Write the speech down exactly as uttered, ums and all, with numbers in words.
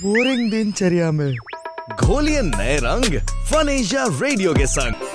Boring दिनचर्या में घोलिए नए रंग फन एशिया रेडियो के संग।